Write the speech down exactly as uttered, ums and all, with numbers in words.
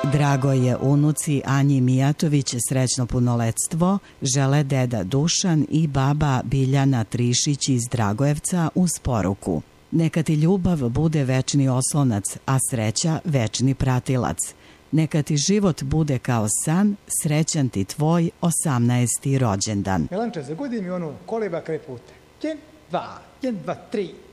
Drago je unuci Anji Mijatović srećno punoletstvo, žele deda Dušan i baba Biljana Trišić iz Dragojevca uz poruku: neka ti ljubav bude večni oslonac, a sreća večni pratilac. Neka ti život bude kao san, srećan ti tvoj osamnaesti rođendan. Melanče, zagodi mi ono koleba kraj puta. Jedan, dva, jedan, dva, tri.